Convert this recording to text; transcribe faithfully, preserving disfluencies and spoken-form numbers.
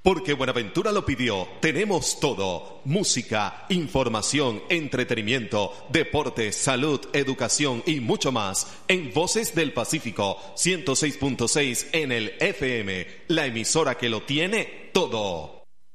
Porque Buenaventura lo pidió, tenemos todo. Música, información, entretenimiento, deporte, salud, educación y mucho más. En Voces del Pacífico, ciento seis punto seis en el F M. La emisora que lo tiene todo.